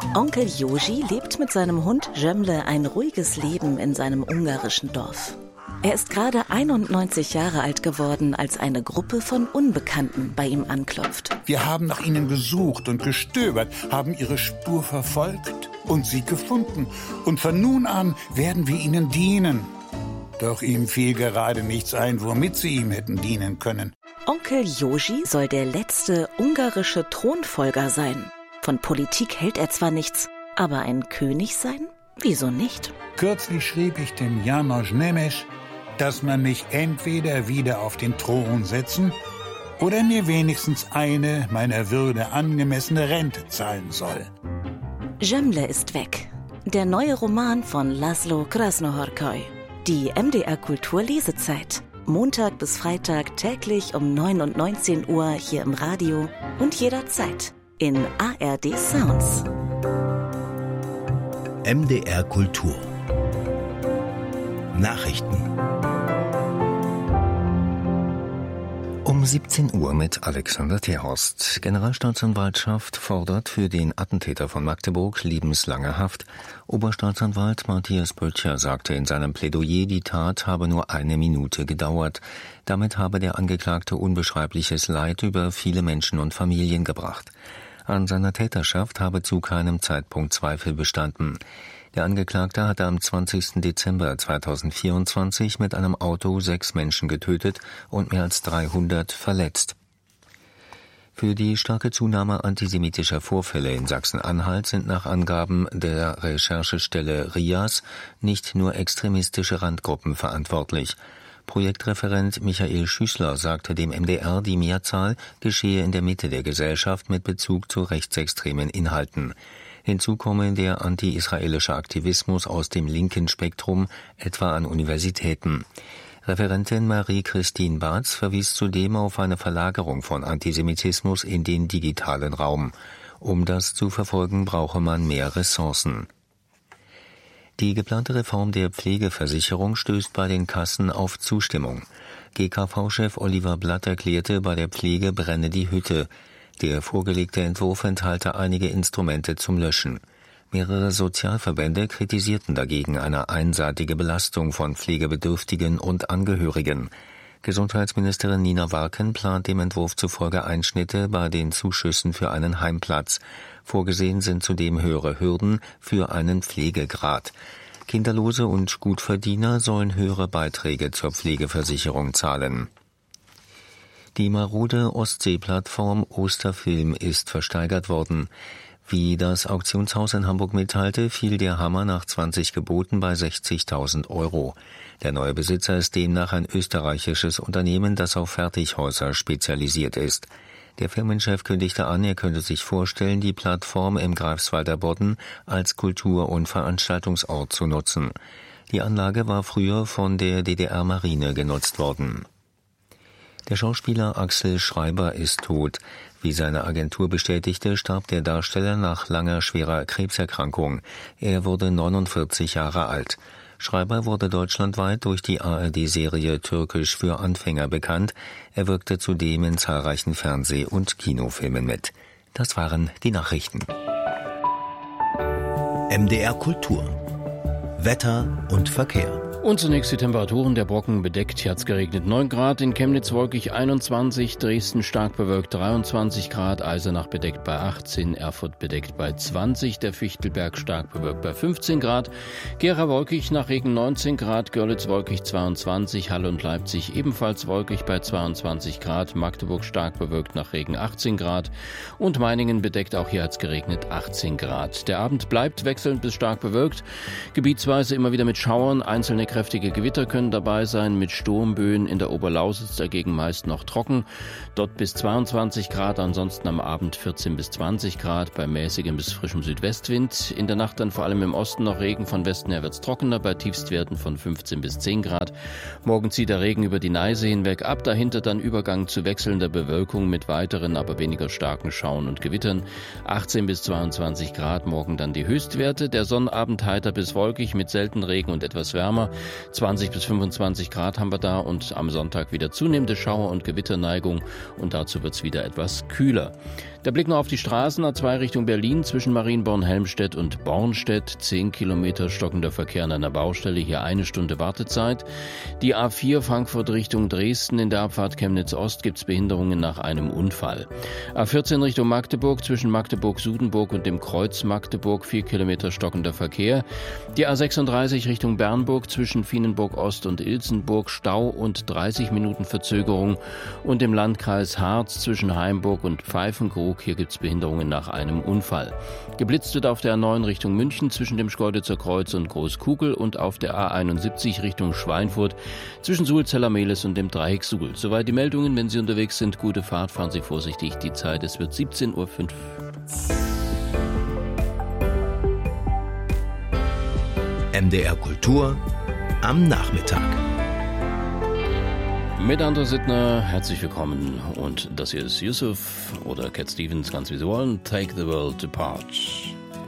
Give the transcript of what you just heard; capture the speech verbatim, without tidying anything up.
Onkel Joji lebt mit seinem Hund Cemile ein ruhiges Leben in seinem ungarischen Dorf. Er ist gerade einundneunzig Jahre alt geworden, als eine Gruppe von Unbekannten bei ihm anklopft. Wir haben nach ihnen gesucht und gestöbert, haben ihre Spur verfolgt und sie gefunden. Und von nun an werden wir ihnen dienen. Doch ihm fiel gerade nichts ein, womit sie ihm hätten dienen können. Onkel Joji soll der letzte ungarische Thronfolger sein. Von Politik hält er zwar nichts, aber ein König sein? Wieso nicht? Kürzlich schrieb ich dem János Nemes, dass man mich entweder wieder auf den Thron setzen oder mir wenigstens eine meiner Würde angemessene Rente zahlen soll. Cemile ist weg. Der neue Roman von László Krasznahorkai. Die M D R Kultur Lesezeit. Montag bis Freitag täglich um neun und neunzehn Uhr hier im Radio und jederzeit in A R D Sounds. M D R Kultur Nachrichten um siebzehn Uhr mit Alexander Terhorst. Generalstaatsanwaltschaft fordert für den Attentäter von Magdeburg lebenslange Haft. Oberstaatsanwalt Matthias Böttcher sagte in seinem Plädoyer, die Tat habe nur eine Minute gedauert. Damit habe der Angeklagte unbeschreibliches Leid über viele Menschen und Familien gebracht. An seiner Täterschaft habe zu keinem Zeitpunkt Zweifel bestanden. Der Angeklagte hatte am zwanzigsten Dezember zweitausendvierundzwanzig mit einem Auto sechs Menschen getötet und mehr als dreihundert verletzt. Für die starke Zunahme antisemitischer Vorfälle in Sachsen-Anhalt sind nach Angaben der Recherchestelle R I A S nicht nur extremistische Randgruppen verantwortlich. Projektreferent Michael Schüßler sagte dem M D R, die Mehrzahl geschehe in der Mitte der Gesellschaft mit Bezug zu rechtsextremen Inhalten. Hinzu komme der anti-israelische Aktivismus aus dem linken Spektrum, etwa an Universitäten. Referentin Marie-Christine Barz verwies zudem auf eine Verlagerung von Antisemitismus in den digitalen Raum. Um das zu verfolgen, brauche man mehr Ressourcen. Die geplante Reform der Pflegeversicherung stößt bei den Kassen auf Zustimmung. G K V-Chef Oliver Blatt erklärte, bei der Pflege brenne die Hütte. Der vorgelegte Entwurf enthalte einige Instrumente zum Löschen. Mehrere Sozialverbände kritisierten dagegen eine einseitige Belastung von Pflegebedürftigen und Angehörigen. Gesundheitsministerin Nina Warken plant dem Entwurf zufolge Einschnitte bei den Zuschüssen für einen Heimplatz. Vorgesehen sind zudem höhere Hürden für einen Pflegegrad. Kinderlose und Gutverdiener sollen höhere Beiträge zur Pflegeversicherung zahlen. Die marode Ostsee-Plattform Osterfilm ist versteigert worden. Wie das Auktionshaus in Hamburg mitteilte, fiel der Hammer nach zwanzig Geboten bei sechzigtausend Euro. Der neue Besitzer ist demnach ein österreichisches Unternehmen, das auf Fertighäuser spezialisiert ist. Der Firmenchef kündigte an, er könnte sich vorstellen, die Plattform im Greifswalder Bodden als Kultur- und Veranstaltungsort zu nutzen. Die Anlage war früher von der D D R-Marine genutzt worden. Der Schauspieler Axel Schreiber ist tot. Wie seine Agentur bestätigte, starb der Darsteller nach langer schwerer Krebserkrankung. Er wurde neunundvierzig Jahre alt. Schreiber wurde deutschlandweit durch die A R D-Serie Türkisch für Anfänger bekannt. Er wirkte zudem in zahlreichen Fernseh- und Kinofilmen mit. Das waren die Nachrichten. M D R Kultur. Wetter und Verkehr. Und zunächst die Temperaturen. Der Brocken bedeckt, hier hat's geregnet neun Grad, in Chemnitz wolkig einundzwanzig, Dresden stark bewölkt dreiundzwanzig Grad, Eisenach bedeckt bei achtzehn, Erfurt bedeckt bei zwanzig, der Fichtelberg stark bewölkt bei fünfzehn Grad, Gera wolkig, nach Regen neunzehn Grad, Görlitz wolkig zweiundzwanzig, Halle und Leipzig ebenfalls wolkig bei zweiundzwanzig Grad, Magdeburg stark bewölkt, nach Regen achtzehn Grad und Meiningen bedeckt, auch hier hat's geregnet achtzehn Grad. Der Abend bleibt wechselnd bis stark bewölkt, gebietsweise immer wieder mit Schauern, einzelne kräftige Gewitter können dabei sein, mit Sturmböen in der Oberlausitz, dagegen meist noch trocken. Dort bis zweiundzwanzig Grad, ansonsten am Abend vierzehn bis zwanzig Grad, bei mäßigem bis frischem Südwestwind. In der Nacht dann vor allem im Osten noch Regen, von Westen her wird's trockener, bei Tiefstwerten von fünfzehn bis zehn Grad. Morgen zieht der Regen über die Neiße hinweg ab, dahinter dann Übergang zu wechselnder Bewölkung mit weiteren, aber weniger starken Schauern und Gewittern. achtzehn bis zweiundzwanzig Grad, morgen dann die Höchstwerte. Der Sonnabend heiter bis wolkig mit selten Regen und etwas wärmer. zwanzig bis fünfundzwanzig Grad haben wir da und am Sonntag wieder zunehmende Schauer- und Gewitterneigung und dazu wird es wieder etwas kühler. Der Blick noch auf die Straßen, A zwei Richtung Berlin zwischen Marienborn-Helmstedt und Bornstedt. zehn Kilometer stockender Verkehr an einer Baustelle, hier eine Stunde Wartezeit. Die A vier Frankfurt Richtung Dresden, in der Abfahrt Chemnitz-Ost gibt es Behinderungen nach einem Unfall. A vierzehn Richtung Magdeburg zwischen Magdeburg-Sudenburg und dem Kreuz Magdeburg, vier Kilometer stockender Verkehr. Die A sechsunddreißig Richtung Bernburg zwischen Vienenburg-Ost und Ilsenburg, Stau und dreißig Minuten Verzögerung. Und im Landkreis Harz zwischen Haimburg und Pfeifenkrug, hier gibt es Behinderungen nach einem Unfall. Geblitzt wird auf der A neun Richtung München zwischen dem Schkeuditzer Kreuz und Großkugel und auf der A einundsiebzig Richtung Schweinfurt zwischen Sulzeller-Mehlis und dem Dreieck Suhl. Soweit die Meldungen. Wenn Sie unterwegs sind, gute Fahrt, fahren Sie vorsichtig. Die Zeit, es wird siebzehn Uhr fünf. M D R Kultur am Nachmittag. Mit André Sittner, herzlich willkommen. Und das hier ist Yusuf oder Cat Stevens, ganz wie Sie wollen. Take the World Apart.